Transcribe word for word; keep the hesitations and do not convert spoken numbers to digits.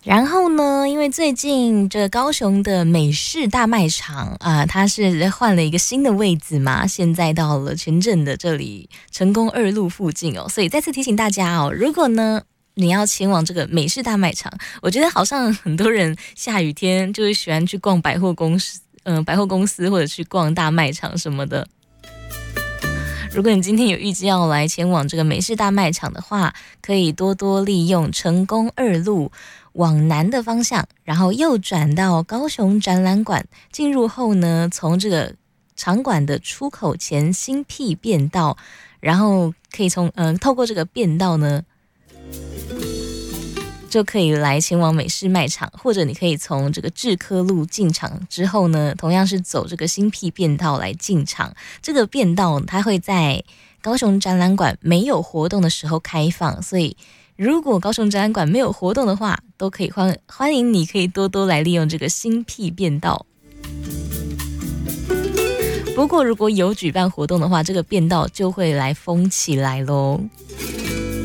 然后呢，因为最近这个高雄的美式大卖场啊、呃，它是换了一个新的位置嘛，现在到了前镇的这里成功二路附近哦，所以再次提醒大家哦，如果呢你要前往这个美式大卖场，我觉得好像很多人下雨天就会喜欢去逛百货公司，嗯、呃，百货公司或者去逛大卖场什么的。如果你今天有预计要来前往这个美式大卖场的话，可以多多利用成功二路往南的方向，然后右转到高雄展览馆，进入后呢，从这个场馆的出口前新辟便道，然后可以从呃透过这个便道呢，就可以来前往美式卖场，或者你可以从这个智科路进场之后呢，同样是走这个新辟便道来进场。这个便道它会在高雄展览馆没有活动的时候开放，所以如果高雄展览馆没有活动的话，都可以欢欢迎你可以多多来利用这个新辟便道。不过如果有举办活动的话，这个便道就会来封起来咯。